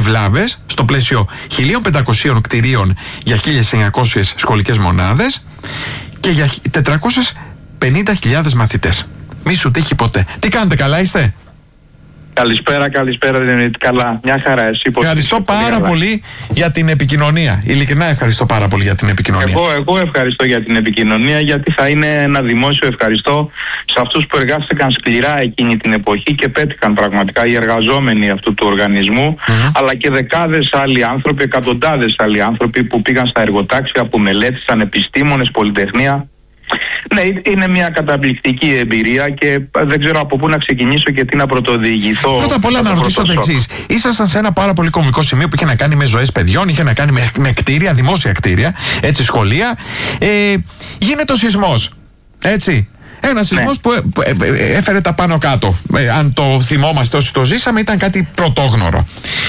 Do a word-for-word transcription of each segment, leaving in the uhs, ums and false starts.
βλάβες στο πλαίσιο χίλια πεντακόσιων κτηρίων για χίλιες εννιακόσιες σχολικές μονάδες και για τετρακόσιες πενήντα χιλιάδες μαθητές. Μη σου τύχει ποτέ. Τι κάνετε, καλά είστε? Καλησπέρα, καλησπέρα, καλά. Μια χαρά, εσύ πώς? Ευχαριστώ πάρα καλά. πολύ για την επικοινωνία. Ειλικρινά ευχαριστώ πάρα πολύ για την επικοινωνία. Εγώ, εγώ ευχαριστώ για την επικοινωνία, γιατί θα είναι ένα δημόσιο ευχαριστώ σε αυτούς που εργάστηκαν σκληρά εκείνη την εποχή και πέτυχαν πραγματικά οι εργαζόμενοι αυτού του οργανισμού, mm-hmm. αλλά και δεκάδες άλλοι άνθρωποι, εκατοντάδες άλλοι άνθρωποι που πήγαν στα εργοτάξια, που μελέτησαν, επιστήμονες, πολυτεχνία. Ναι, είναι μια καταπληκτική εμπειρία και δεν ξέρω από πού να ξεκινήσω και τι να πρωτοδιηγηθώ. Πρώτα απ' όλα να ρωτήσω το εξής. Ήσασταν σε ένα πάρα πολύ κομβικό σημείο που είχε να κάνει με ζωές παιδιών, είχε να κάνει με, με κτίρια, δημόσια κτίρια, έτσι, σχολεία. Ε, γίνεται ο σεισμός, έτσι. Ένα σεισμός, ναι, που, που έφερε τα πάνω κάτω. Ε, αν το θυμόμαστε όσοι το ζήσαμε, ήταν κάτι πρωτόγνωρο.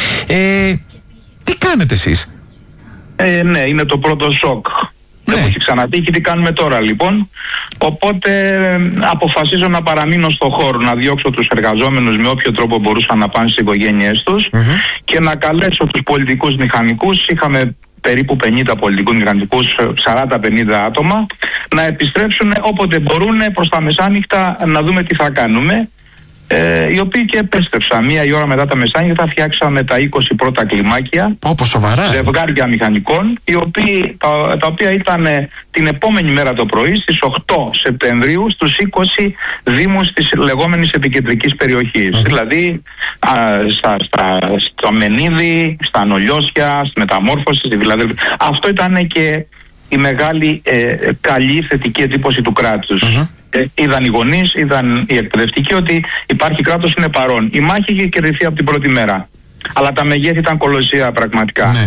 Ε, τι κάνετε εσείς? Ε, ναι, είναι το πρώτο σοκ. Δεν μου έχει ξανατύχει. Τι κάνουμε τώρα λοιπόν? Οπότε αποφασίζω να παραμείνω στο χώρο, να διώξω τους εργαζόμενους με όποιο τρόπο μπορούσαν να πάνε στις οικογένειές τους, mm-hmm. και να καλέσω τους πολιτικούς μηχανικούς. Είχαμε περίπου πενήντα πολιτικούς μηχανικούς, σαράντα πενήντα άτομα, να επιστρέψουν όποτε μπορούν προς τα μεσάνυχτα, να δούμε τι θα κάνουμε. Ε, οι οποίοι και επέστρεψαν μία η ώρα μετά τα μεσάνυχτα. Φτιάξαμε τα είκοσι πρώτα κλιμάκια, όπως σοβαρά, ζευγάρια μηχανικών, οι οποίοι, τα, τα οποία ήταν την επόμενη μέρα το πρωί στις οκτώ Σεπτεμβρίου στους είκοσι δήμους της λεγόμενης επικεντρικής περιοχής. Mm-hmm. Δηλαδή α, στα, στα, στο Μενίδη, στα Νολιώσια, στη Μεταμόρφωση, στη Φιλαδέλφια. Αυτό ήταν και η μεγάλη ε, καλή θετική εντύπωση του κράτους. Mm-hmm. Ε, είδαν οι γονείς, είδαν οι εκπαιδευτικοί ότι υπάρχει κράτος, είναι παρόν. Η μάχη είχε κερδιθεί από την πρώτη μέρα. Αλλά τα μεγέθη ήταν κολοσσία πραγματικά. Ναι.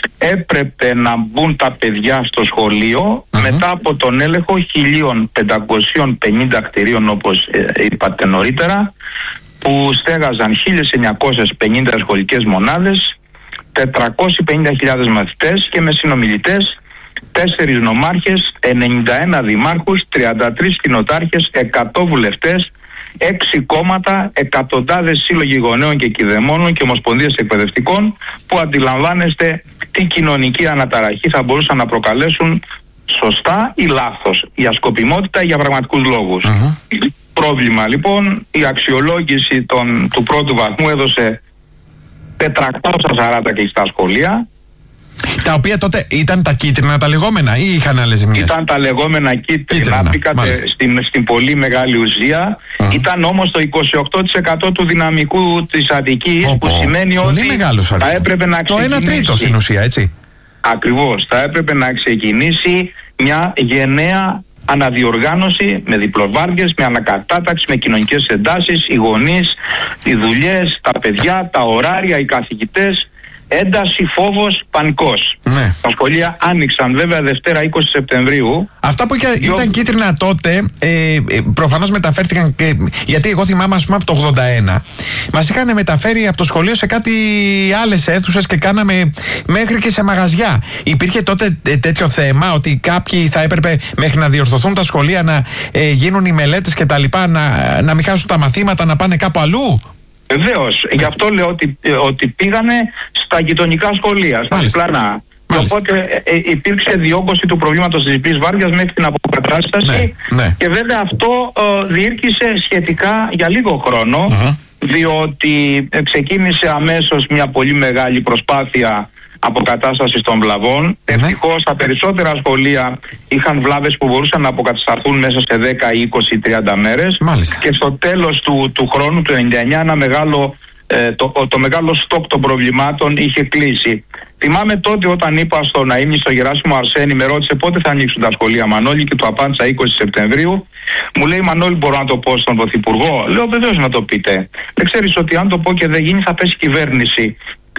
Έπρεπε να μπουν τα παιδιά στο σχολείο, mm-hmm. μετά από τον έλεγχο χίλια πεντακόσιες πενήντα κτηρίων, όπως ε, είπατε νωρίτερα, που στέγαζαν χίλιες εννιακόσιες πενήντα σχολικές μονάδες, τετρακόσιες πενήντα χιλιάδες μαθητές και με συνομιλητές τέσσερις νομάρχες, ενενήντα ένα δημάρχους, τριάντα τρεις κοινοτάρχες, εκατό βουλευτές, έξι κόμματα, εκατοντάδες σύλλογοι γονέων και κηδεμόνων και ομοσπονδίες εκπαιδευτικών, που αντιλαμβάνεστε τι κοινωνική αναταραχή θα μπορούσαν να προκαλέσουν, σωστά ή λάθος, για σκοπιμότητα ή για πραγματικούς λόγους. Uh-huh. Πρόβλημα λοιπόν, η αξιολόγηση των, του πρώτου βαθμού έδωσε τετρακόσια σαράντα κλειστά σχολεία. Τα οποία τότε ήταν τα κίτρινα τα λεγόμενα ή είχαν άλλες ζημιές? Ήταν τα λεγόμενα κίτρινα, μπήκατε στην, στην πολύ μεγάλη ουσία. Uh-huh. Ήταν όμως το είκοσι οκτώ τοις εκατό του δυναμικού της Αττικής, oh, που oh. σημαίνει ότι θα έπρεπε να ξεκινήσει. Το ένα τρίτο στην ουσία, έτσι. Ακριβώς, θα έπρεπε να ξεκινήσει μια γενναία αναδιοργάνωση με διπλοβάρδιες, με ανακατάταξη, με κοινωνικές εντάσεις, οι γονείς, οι δουλειές, τα παιδιά, τα ωράρια, οι καθηγητές. Ένταση, φόβος, πανικός. Ναι. Τα σχολεία άνοιξαν βέβαια Δευτέρα είκοσι Σεπτεμβρίου. Αυτά που ήταν Διό... κίτρινα τότε, ε, προφανώς μεταφέρθηκαν και, γιατί εγώ θυμάμαι, ας πούμε, από το ογδόντα ένα μας είχαν μεταφέρει από το σχολείο σε κάτι άλλες αίθουσες και κάναμε μέχρι και σε μαγαζιά. Υπήρχε τότε τέτοιο θέμα ότι κάποιοι θα έπρεπε μέχρι να διορθωθούν τα σχολεία να ε, γίνουν οι μελέτες και τα λοιπά, να, να μην χάσουν τα μαθήματα, να πάνε κάπου αλλού? Βεβαίως, γι' αυτό λέω ότι, ότι πήγανε στα γειτονικά σχολεία, στα διπλανά. Οπότε ε, υπήρξε διόγκωση του προβλήματος της διπλής βάρδιας μέχρι την αποκατάσταση. Ναι, ναι. Και βέβαια αυτό ε, διήρκησε σχετικά για λίγο χρόνο, uh-huh. διότι ε, ξεκίνησε αμέσως μια πολύ μεγάλη προσπάθεια αποκατάστασης των βλαβών. Mm-hmm. Ευτυχώς τα περισσότερα σχολεία είχαν βλάβες που μπορούσαν να αποκατασταθούν μέσα σε δέκα, είκοσι, τριάντα μέρες. Μάλιστα. Και στο τέλος του, του χρόνου, του ενενήντα εννιά, ένα μεγάλο, ε, το, το μεγάλο στόκ των προβλημάτων είχε κλείσει. Θυμάμαι τότε όταν είπα στον Αΐμνη, στο Γεράσιμο Αρσένη, με ρώτησε πότε θα ανοίξουν τα σχολεία, Μανώλη, και του απάντησα είκοσι Σεπτεμβρίου. Μου λέει, Μανώλη, μπορώ να το πω στον Πρωθυπουργό? Λέω, βεβαίως να το πείτε. Δεν ξέρεις ότι αν το πω και δεν γίνει θα πέσει κυβέρνηση?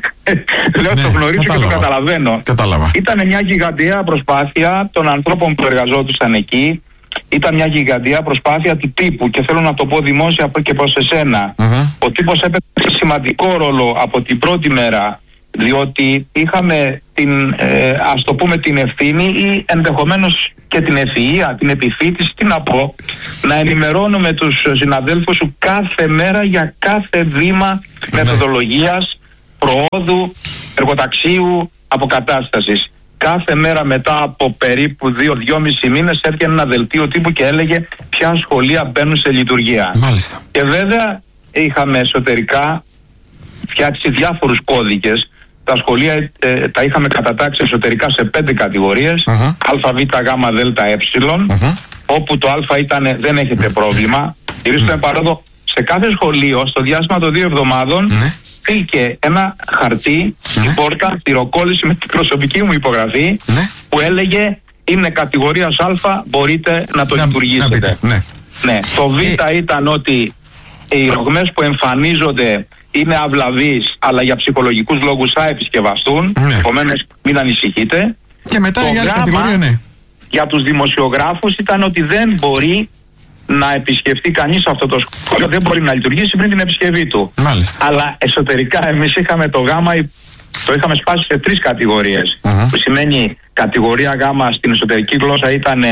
Λέω, ναι, το γνωρίζω κατάλαβα. Και το καταλαβαίνω. Κατάλαβα. Ήταν μια γιγαντιαία προσπάθεια των ανθρώπων που εργαζόντουσαν εκεί. Ήταν μια γιγαντιαία προσπάθεια του τύπου, και θέλω να το πω δημόσια και προς εσένα. Uh-huh. Ο τύπος έπαιξε σημαντικό ρόλο από την πρώτη μέρα, διότι είχαμε την, ε, ας το πούμε, την ευθύνη ή ενδεχομένως και την ευφυΐα, την επιφύτηση, τι να πω, να ενημερώνουμε τους συναδέλφους σου κάθε μέρα για κάθε βήμα, ναι, μεθοδολογίας, προόδου, εργοταξίου, αποκατάστασης. Κάθε μέρα μετά από περίπου δύο-δυόμισι μήνες έρχεται ένα δελτίο τύπου και έλεγε ποια σχολεία μπαίνουν σε λειτουργία. Μάλιστα. Και βέβαια είχαμε εσωτερικά φτιάξει διάφορους κώδικες. Τα σχολεία ε, τα είχαμε κατατάξει εσωτερικά σε πέντε κατηγορίες, uh-huh. α, β, γ, δ, ε, uh-huh. όπου το α ήταν δεν έχετε πρόβλημα. Γυρίσουμε uh-huh. παρόδο, σε κάθε σχολείο, στο διάστημα των δύο εβδομάδων, uh-huh. στείλκε ένα χαρτί στην uh-huh. πόρτα, τυροκόλληση με την προσωπική μου υπογραφή, uh-huh. που έλεγε είναι κατηγορίας α, μπορείτε να το να, λειτουργήσετε. Να πείτε, ναι. Ναι. Το β uh-huh. ήταν ότι οι ρογμές που εμφανίζονται είναι αυλαβείς, αλλά για ψυχολογικούς λόγους θα επισκευαστούν. Ναι. Επομένως, μην ανησυχείτε. Και μετά η άλλη κατηγορία, ναι. Για τους δημοσιογράφους ήταν ότι δεν μπορεί να επισκεφτεί κανείς αυτό το σχολείο, δεν μπορεί να λειτουργήσει πριν την επισκευή του. Μάλιστα. Αλλά εσωτερικά εμείς είχαμε το γάμα, το είχαμε σπάσει σε τρεις κατηγορίες. Uh-huh. Που σημαίνει κατηγορία γάμα στην εσωτερική γλώσσα ήταν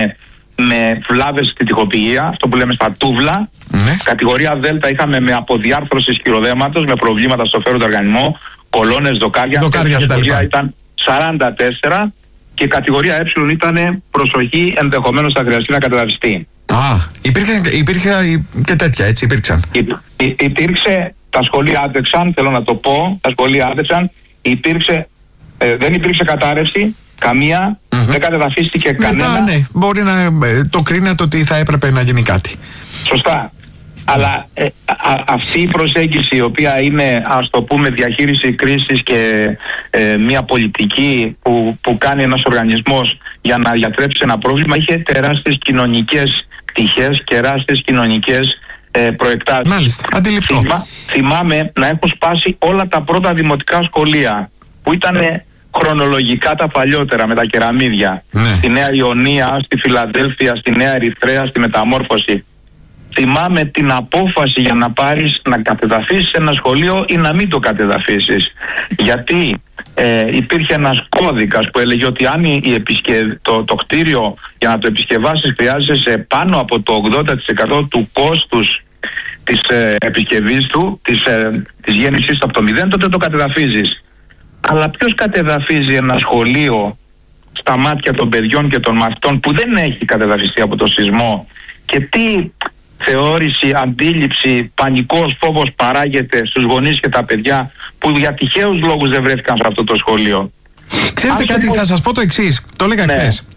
με βλάβες στη τοιχοποιία, αυτό που λέμε στα τούβλα. Ναι. Κατηγορία Δέλτα είχαμε με αποδιάρθρωση σκυροδέματος, με προβλήματα στο φέροντα οργανισμό, κολόνες, δοκάρια. Δοκάρια και κατηγορία ήταν σαράντα τέσσερα και κατηγορία Ε ήταν προσοχή, ενδεχομένως θα χρειαστεί να καταδαφιστεί. Α, υπήρχε, υπήρχε και τέτοια, έτσι υπήρξαν. Υ, υ, υπήρξε, τα σχολεία άντεξαν, θέλω να το πω, τα σχολεία άντεξαν, υπήρξε, ε, δεν υπήρξε κατάρρευση. Καμία, mm-hmm. δεν κατεδαφίστηκε κανένα. Μετά, ναι, μπορεί να το κρίνεται ότι θα έπρεπε να γίνει κάτι. Σωστά. Αλλά ε, α, αυτή η προσέγγιση, η οποία είναι, ας το πούμε, διαχείριση κρίσης και ε, μια πολιτική που, που κάνει ένας οργανισμός για να διατρέψει ένα πρόβλημα, είχε τεράστιες κοινωνικές πτυχές, τεράστιες κοινωνικές ε, προεκτάσεις. Μάλιστα, αντιληπτό. Θυμά, θυμάμαι να έχω σπάσει όλα τα πρώτα δημοτικά σχολεία που ήταν χρονολογικά τα παλιότερα με τα κεραμίδια. Ναι. Στη Νέα Ιωνία, στη Φιλαδέλφια, στη Νέα Ερυθρέα, στη Μεταμόρφωση. Θυμάμαι την απόφαση για να πάρεις να κατεδαφίσεις ένα σχολείο ή να μην το κατεδαφίσεις. Γιατί ε, υπήρχε ένας κώδικας που έλεγε ότι αν η επισκε... το, το κτίριο για να το επισκευάσεις χρειάζεσαι πάνω από το ογδόντα τοις εκατό του κόστους της ε, επισκευής του, της, ε, της γέννησής του από το μηδέν, τότε το κατεδαφίζεις. Αλλά ποιος κατεδαφίζει ένα σχολείο στα μάτια των παιδιών και των μαθητών που δεν έχει κατεδαφιστεί από το σεισμό, και τι θεώρηση, αντίληψη, πανικός φόβος παράγεται στους γονείς και τα παιδιά που για τυχαίους λόγους δεν βρέθηκαν σε αυτό το σχολείο. Ξέρετε κάτι, πω... θα σας πω το εξής, το έλεγα ναι. χθες.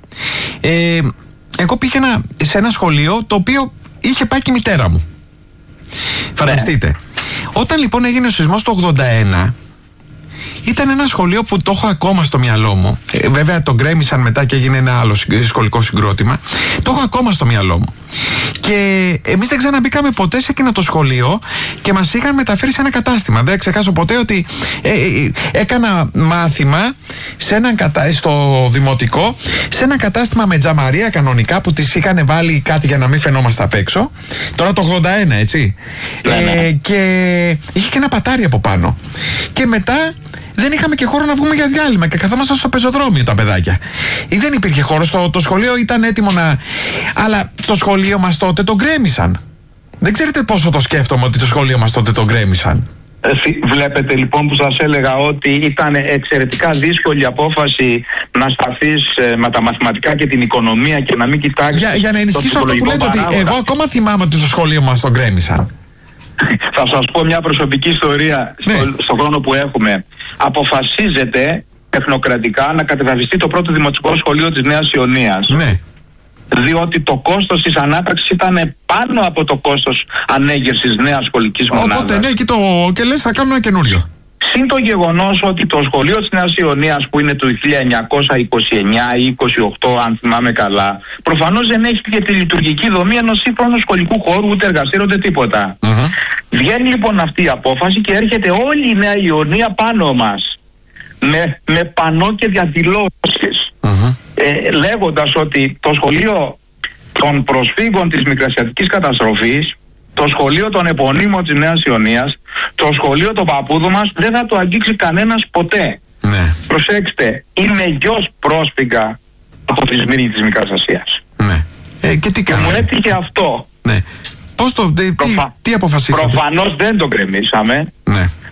Ε, εγώ πήγαινα σε ένα σχολείο το οποίο είχε πάει και η μητέρα μου. Φανταστείτε. Ναι. Όταν λοιπόν έγινε ο σεισμός το ογδόντα ένα, ήταν ένα σχολείο που το έχω ακόμα στο μυαλό μου. Ε, βέβαια τον γκρέμισαν μετά και έγινε ένα άλλο σχολικό συγκρότημα. Το έχω ακόμα στο μυαλό μου. Και εμείς δεν ξαναμπήκαμε ποτέ σε εκείνο το σχολείο και μας είχαν μεταφέρει σε ένα κατάστημα. Δεν ξεχάσω ποτέ ότι ε, ε, έκανα μάθημα σε έναν κατα... στο δημοτικό, σε ένα κατάστημα με τζαμαρία κανονικά που τις είχαν βάλει κάτι για να μην φαινόμαστε απ' έξω. Τώρα το ογδόντα ένα, έτσι. Ε, και είχε και ένα πατάρι από πάνω. Και μετά δεν είχαμε και χώρο να βγούμε για διάλειμμα και καθόμασταν στο πεζοδρόμιο τα παιδάκια. Ή δεν υπήρχε χώρο, το, το σχολείο ήταν έτοιμο να... Αλλά το σχολείο μας τότε το γκρέμισαν. Δεν ξέρετε πόσο το σκέφτομαι ότι το σχολείο μας τότε το γκρέμισαν. Βλέπετε λοιπόν που σας έλεγα ότι ήταν εξαιρετικά δύσκολη απόφαση να σταθείς ε, με τα μαθηματικά και την οικονομία και να μην κοιτάξεις... Για, για να ενισχύσω αυτό που λέτε, ότι εγώ ακόμα θυμάμαι ότι το σχολείο μας το γκρέμισαν. Θα σας πω μια προσωπική ιστορία ναι. στο, στον χρόνο που έχουμε. Αποφασίζεται τεχνοκρατικά να κατεδαφιστεί το πρώτο δημοτικό σχολείο της Νέας Ιωνίας. Ναι. Διότι το κόστος της ανάταξης ήταν πάνω από το κόστος ανέγερσης νέας σχολικής μονάδας. Οπότε ναι, και, το, και λες θα κάνουμε ένα καινούριο. Συν το γεγονός ότι το σχολείο της Νέας Ιωνίας, που είναι του χίλια εννιακόσια είκοσι εννιά ή είκοσι οκτώ αν θυμάμαι καλά, προφανώς δεν έχει και τη λειτουργική δομή ενός σύγχρονου σχολικού χώρου, ούτε εργαστήριο, ούτε τίποτα. Uh-huh. Βγαίνει λοιπόν αυτή η απόφαση και έρχεται όλη η Νέα Ιωνία πάνω μας με, με πανό και διαδηλώσεις, uh-huh. ε, λέγοντας ότι το σχολείο των προσφύγων της Μικρασιατικής καταστροφής, το σχολείο των επωνύμων της Νέας Ιωνίας, το σχολείο των παππούδων μας δεν θα το αγγίξει κανένας ποτέ. Ναι. Προσέξτε, είμαι γιος πρόσφυγα από τη Σμύρνη της Μικράς Ασίας. Ναι. Ε, και τι κάνουμε. Μου έτυχε αυτό. Ναι. Πώς το, τι, Προφα... τι αποφασίσατε. Προφανώς δεν το γκρεμίσαμε. Ναι.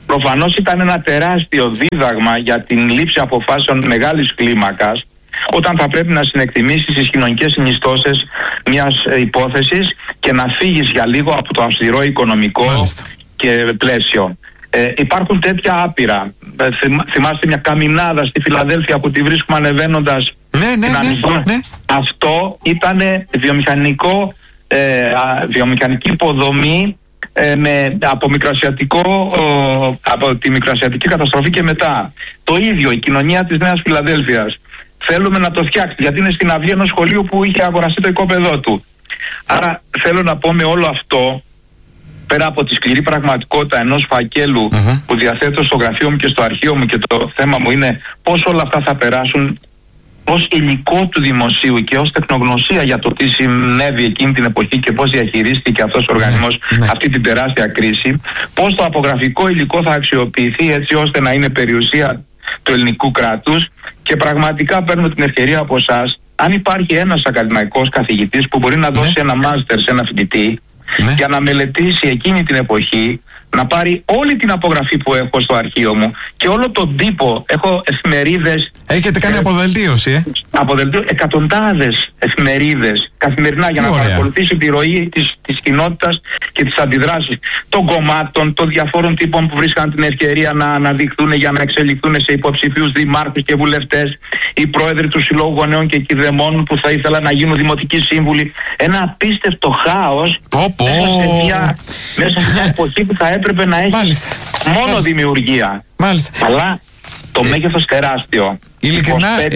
προφανώς ήταν ένα τεράστιο δίδαγμα για την λήψη αποφάσεων μεγάλης κλίμακας, όταν θα πρέπει να συνεκτιμήσεις τις κοινωνικές συνιστώσεις μιας υπόθεσης και να φύγεις για λίγο από το αυστηρό οικονομικό Μάλιστα. και πλαίσιο. Ε, υπάρχουν τέτοια άπειρα. Ε, θυμάστε μια καμινάδα στη Φιλαδέλφια που τη βρίσκουμε ανεβαίνοντας ναι, ναι, την ναι, ναι, ναι. Αυτό ήταν βιομηχανικό, ε, βιομηχανική υποδομή ε, με, από, μικρασιατικό, ε, από τη μικρασιατική καταστροφή και μετά. Το ίδιο η κοινωνία της Νέας Φιλαδέλφειας. Θέλουμε να το φτιάξει, γιατί είναι στην αυλή ενός σχολείου που είχε αγοραστεί το οικόπεδό του. Άρα θέλω να πω με όλο αυτό, πέρα από τη σκληρή πραγματικότητα ενός φακέλου uh-huh. που διαθέτω στο γραφείο μου και στο αρχείο μου, και το θέμα μου είναι πώς όλα αυτά θα περάσουν ως υλικό του δημοσίου και ως τεχνογνωσία για το τι συνέβη εκείνη την εποχή και πώς διαχειρίστηκε αυτός ο οργανισμός uh-huh. αυτή την τεράστια κρίση, πώς το απογραφικό υλικό θα αξιοποιηθεί έτσι ώστε να είναι περιουσία του ελληνικού κράτους. Και πραγματικά παίρνω την ευκαιρία από εσάς, αν υπάρχει ένας ακαδημαϊκός καθηγητής που μπορεί να δώσει ναι. ένα μάστερ σε ένα φοιτητή ναι. για να μελετήσει εκείνη την εποχή, να πάρει όλη την απογραφή που έχω στο αρχείο μου και όλο τον τύπο, έχω εφημερίδες. Έχετε κάνει ε, αποδελτίωση, ε? Αποδελτίωση, εκατοντάδες εφημερίδες καθημερινά για να παρακολουθήσει τη ροή της, της κοινότητας και τις αντιδράσεις των κομμάτων, των διαφόρων τύπων που βρίσκαν την ευκαιρία να αναδειχθούν για να εξελιχθούν σε υποψηφίους δημάρχους και βουλευτές, οι πρόεδροι του Συλλόγου Γονέων και Κηδεμόνων που θα ήθελαν να γίνουν δημοτικοί σύμβουλοι. Ένα απίστευτο χάος πω, πω. Μέσα, σε μια, μέσα σε μια εποχή που θα έπρεπε να έχει Μάλιστα. μόνο Μάλιστα. δημιουργία. Μάλιστα. Αλλά το ε, μέγεθος τεράστιο. Ειλικρινά, ε,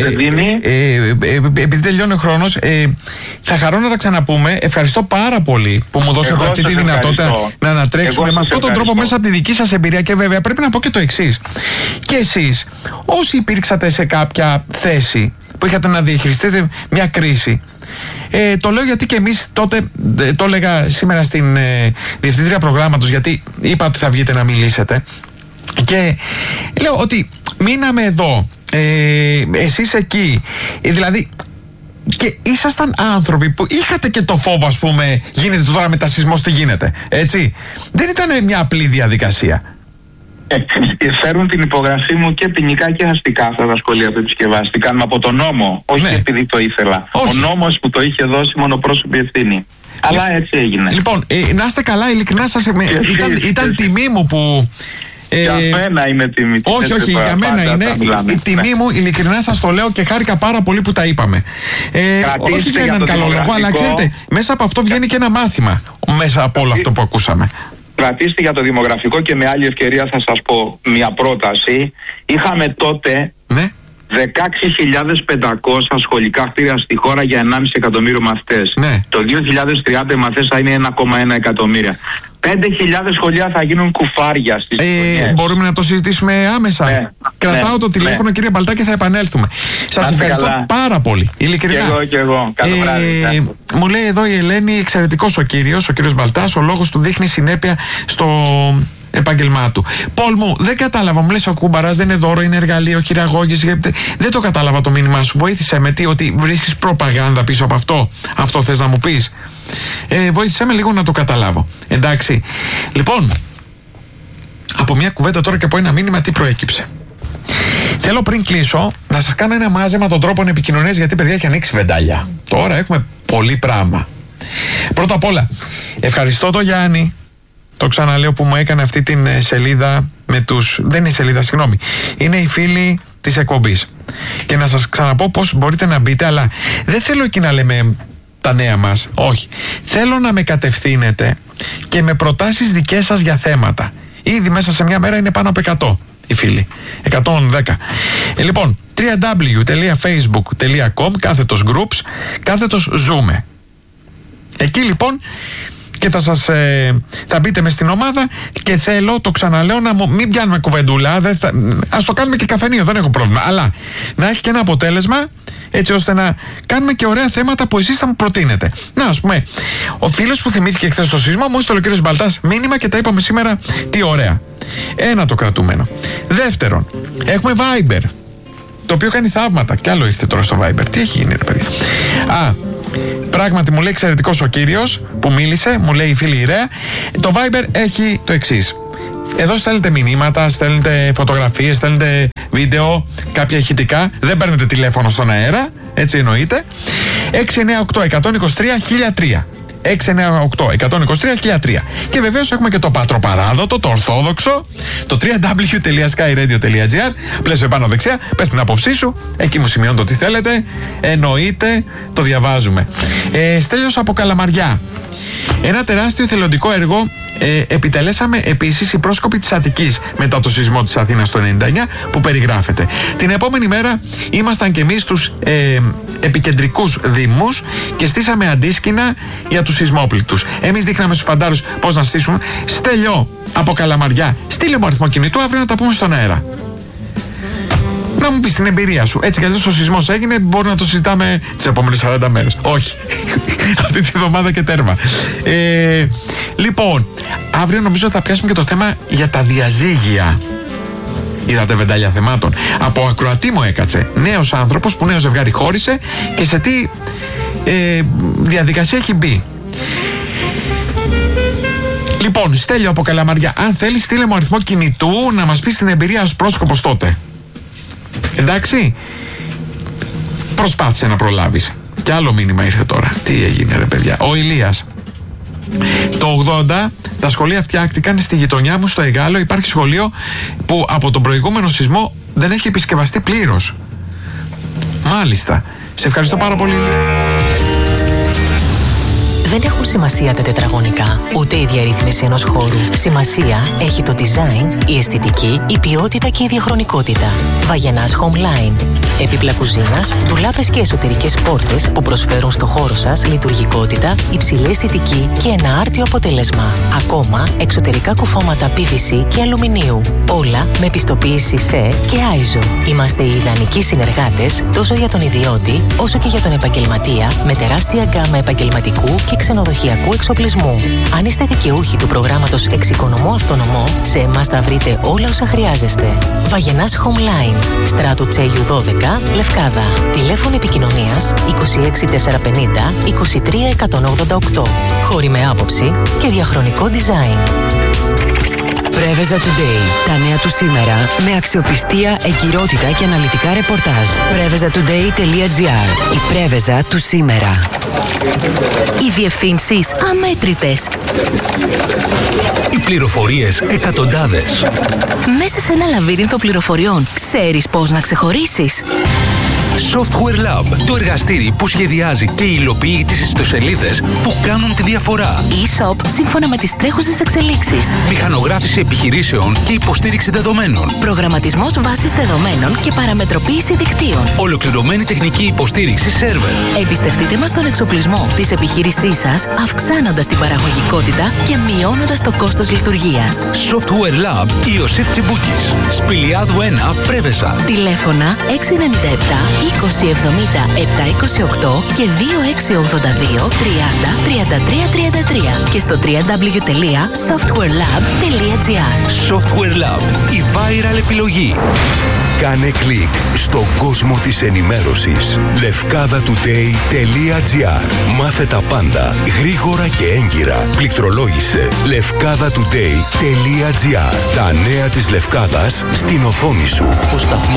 ε, ε, ε, επειδή τελειώνει ο χρόνος, ε, θα χαρώ να τα ξαναπούμε. Ευχαριστώ πάρα πολύ που μου δώσατε αυτή τη δυνατότητα ευχαριστώ. να ανατρέξουμε με αυτόν τον τρόπο μέσα από τη δική σας εμπειρία. Και βέβαια πρέπει να πω και το εξής. Και εσείς, όσοι υπήρξατε σε κάποια θέση που είχατε να διαχειριστείτε μια κρίση, Ε, το λέω γιατί και εμείς τότε, ε, το έλεγα σήμερα στην ε, διευθύντρια προγράμματος, γιατί είπα ότι θα βγείτε να μιλήσετε, και λέω ότι μείναμε εδώ, ε, εσείς εκεί, ε, δηλαδή, και ήσασταν άνθρωποι που είχατε και το φόβο, ας πούμε, γίνεται τώρα μετά σεισμός, τι γίνεται, έτσι. Δεν ήταν μια απλή διαδικασία. Φέρουν την υπογραφή μου και ποινικά και αστικά αυτά τα σχολεία που επισκευάστηκαν από τον νόμο, όχι ναι. επειδή το ήθελα. Όχι. Ο νόμος που το είχε δώσει μονοπρόσωπη ευθύνη. Αλλά έτσι έγινε. Λοιπόν, ε, να είστε καλά, ειλικρινά σας. Με, ήταν ήταν τιμή μου που. Ε, για μένα είναι τιμή. Όχι, όχι, για μένα είναι η, η τιμή ναι. μου, ειλικρινά σας το λέω, και χάρηκα πάρα πολύ που τα είπαμε. Ε, όχι για έναν καλό λόγο, αλλά ξέρετε, μέσα από αυτό βγαίνει και ένα μάθημα. Μέσα από όλο αυτό που ακούσαμε. Κρατήστε για το δημογραφικό, και με άλλη ευκαιρία θα σας πω μια πρόταση. Είχαμε τότε ναι. δεκαέξι χιλιάδες πεντακόσια σχολικά κτίρια στη χώρα για ενάμιση εκατομμύριο μαθητές. Ναι. Το δύο χιλιάδες τριάντα οι μαθητές θα είναι ένα κόμμα ένα εκατομμύρια. πέντε χιλιάδες σχολεία θα γίνουν κουφάρια στις ε, μπορούμε να το συζητήσουμε άμεσα. Ναι. Κρατάω ναι. το τηλέφωνο, ναι. κύριε Μπαλτά, και θα επανέλθουμε. Σας ευχαριστώ καλά. πάρα πολύ. Ειλικρινά. Και εγώ και εγώ. Καλό βράδυ. Ε, μου λέει εδώ η Ελένη, εξαιρετικός ο κύριος, ο κύριος Μπαλτάς, ο λόγος του δείχνει συνέπεια στο επάγγελμά του. Πολ μου, δεν κατάλαβα, μου λες ο κουμπαράς δεν είναι δώρο, είναι εργαλείο, χειραγώγηση. Δεν το κατάλαβα το μήνυμά σου. Βοήθησε με τι, ότι βρίσκεις προπαγάνδα πίσω από αυτό. Αυτό θες να μου πεις? Ε, βοήθησέ με λίγο να το καταλάβω. Εντάξει. Λοιπόν, από μια κουβέντα τώρα και από ένα μήνυμα, τι προέκυψε. Θέλω πριν κλείσω να σας κάνω ένα μάζεμα των τρόπων επικοινωνίας, γιατί παιδιά έχει ανοίξει βεντάλια. Τώρα έχουμε πολύ πράγμα. Πρώτα απ' όλα, ευχαριστώ τον Γιάννη, το ξαναλέω, που μου έκανε αυτή την σελίδα με τους... Δεν είναι η σελίδα, συγγνώμη. Είναι οι φίλοι της εκπομπής. Και να σας ξαναπώ πώς μπορείτε να μπείτε, αλλά δεν θέλω εκεί να λέμε τα νέα μας. Όχι. Θέλω να με κατευθύνετε και με προτάσεις δικές σας για θέματα. Ήδη μέσα σε μια μέρα είναι πάνω από εκατό οι φίλοι. εκατόν δέκα. Ε, λοιπόν, double-u double-u double-u τελεία facebook τελεία com κάθετος groups κάθετος ζούμε. Εκεί λοιπόν, και θα σας ε, θα μπείτε μες στην ομάδα, και θέλω, το ξαναλέω, να μου, μην πιάνουμε κουβεντούλα, δεν θα, ας το κάνουμε και καφενείο, δεν έχω πρόβλημα, αλλά να έχει και ένα αποτέλεσμα, έτσι ώστε να κάνουμε και ωραία θέματα που εσείς θα μου προτείνετε. Να, ας πούμε, ο φίλος που θυμήθηκε χθες το σεισμό μου έστειλε ο κύριος Μπαλτάς μήνυμα και τα είπαμε σήμερα, τι ωραία. Ένα το κρατούμενο. Δεύτερον, έχουμε Viber, το οποίο κάνει θαύματα. Κι άλλο ήρθε τώρα στο Viber. Τι έχει γίνει, ρε παιδιά? Α, πράγματι μου λέει εξαιρετικός ο κύριος που μίλησε, μου λέει η φίλη η Ρέα. Το Viber έχει το εξής: Εδώ στέλνετε μηνύματα, στέλνετε φωτογραφίες, στέλνετε βίντεο, κάποια ηχητικά. Δεν παίρνετε τηλέφωνο στον αέρα, έτσι εννοείται. έξι εννιά οκτώ ένα δύο τρία χίλια τρία. έξι εννιά οκτώ ένα δύο τρία χίλια τρία. Και βεβαίως έχουμε και το πατροπαράδοτο, το ορθόδοξο, το double-u double-u double-u τελεία sky radio τελεία gr. Πλαίσιο επάνω δεξιά, πες την άποψή σου, εκεί μου σημειώνει το τι θέλετε. Εννοείται, το διαβάζουμε. Ε, Στέλιος από Καλαμαριά. Ένα τεράστιο εθελοντικό έργο ε, επιτελέσαμε επίσης οι πρόσκοποι της Αττικής μετά το σεισμό της Αθήνας το ενενήντα εννιά που περιγράφεται. Την επόμενη μέρα ήμασταν και εμείς στους ε, επικεντρικούς δήμους και στήσαμε αντίσκηνα για τους σεισμόπληκτους. Εμείς δείχναμε στους φαντάρους πώς να στήσουμε. Στέλιο από Καλαμαριά, στείλε μου αριθμό κινητού, αύριο να τα πούμε στον αέρα. Να μου πεις την εμπειρία σου. Έτσι κι αλλιώς ο σεισμός έγινε, μπορούμε να το συζητάμε τις επόμενες σαράντα μέρες. Όχι. Αυτή τη βδομάδα και τέρμα. Ε, λοιπόν, αύριο νομίζω θα πιάσουμε και το θέμα για τα διαζύγια. Είδατε βεντάλια θεμάτων. Από ακροατή μου έκατσε. Νέος άνθρωπος που νέο ζευγάρι χώρισε και σε τι ε, διαδικασία έχει μπει. Λοιπόν, Στέλιο από Καλαμαριά, αν θέλεις στείλε μου αριθμό κινητού να μας πεις την εμπειρία ως πρόσκοπος τότε. Εντάξει, προσπάθησε να προλάβεις. Και άλλο μήνυμα ήρθε τώρα. Τι έγινε ρε παιδιά. Ο Ηλίας. Το ογδόντα τα σχολεία φτιάχτηκαν στη γειτονιά μου στο Εγάλο. Υπάρχει σχολείο που από τον προηγούμενο σεισμό δεν έχει επισκευαστεί πλήρως. Μάλιστα. Σε ευχαριστώ πάρα πολύ, Ηλία. Δεν έχουν σημασία τα τετραγωνικά, ούτε η διαρρύθμιση ενός χώρου. Σημασία έχει το design, η αισθητική, η ποιότητα και η διαχρονικότητα. Βαγενάς Homeline. Έπιπλα κουζίνας, ντουλάπες και εσωτερικές πόρτες που προσφέρουν στο χώρο σας λειτουργικότητα, υψηλή αισθητική και ένα άρτιο αποτέλεσμα. Ακόμα, εξωτερικά κουφώματα πι βι σι και αλουμινίου. Όλα με πιστοποίηση ΣΕ και άιζο. Είμαστε οι ιδανικοί συνεργάτες τόσο για τον ιδιώτη όσο και για τον επαγγελματία με τεράστια γκάμα επαγγελματικού και ξενοδοχειακού εξοπλισμού. Αν είστε δικαιούχοι του προγράμματος Εξοικονομώ Αυτονομώ, σε εμάς θα βρείτε όλα όσα χρειάζεστε. Βαγενάς Homeline, Στράτου Τσέγιου δώδεκα, Λευκάδα. Τηλέφωνο επικοινωνίας είκοσι έξι τετρακόσια πενήντα είκοσι τρία εκατόν ογδόντα οκτώ. Χώροι με άποψη και διαχρονικό design. Πρέβεζα Today. Τα νέα του σήμερα με αξιοπιστία, εγκυρότητα και αναλυτικά ρεπορτάζ. πρέβεζα τουντέι τελεία τζι άρ. Η Πρέβεζα του σήμερα. Οι διευθύνσεις αμέτρητες. Οι πληροφορίες εκατοντάδες. Μέσα σε ένα λαβύρινθο πληροφοριών, ξέρεις πώς να ξεχωρίσεις. Software Lab, το εργαστήρι που σχεδιάζει και υλοποιεί τις ιστοσελίδες που κάνουν τη διαφορά. E-shop σύμφωνα με τις τρέχουσες εξελίξεις. Μηχανογράφηση επιχειρήσεων και υποστήριξη δεδομένων. Προγραμματισμός βάσης δεδομένων και παραμετροποίηση δικτύων. Ολοκληρωμένη τεχνική υποστήριξη σερβερ. Εμπιστευτείτε μας τον εξοπλισμό της επιχείρησής σας, αυξάνοντας την παραγωγικότητα και μειώνοντας το κόστος λειτουργίας. Software Lab Ιωσήφ Τσιμπούκης. Σπηλιάδου ένα, Πρέβεζα. Τηλέφωνα έξι εννιά επτά είκοσι εβδομήντα επτακόσια είκοσι οκτώ και δύο έξι ογδόντα δύο τριάντα τριάντα τρία τριάντα τρία και στο double-u double-u double-u τελεία software lab τελεία τζι άρ. Software Lab, η viral επιλογή. Κάνε κλικ στον κόσμο της ενημέρωσης. λευκάδα τουντέι τελεία τζι άρ. Μάθε τα πάντα γρήγορα και έγκυρα. Πληκτρολόγησε λευκάδα τουντέι τελεία τζι άρ. Τα νέα της Λευκάδας στην οθόνη σου.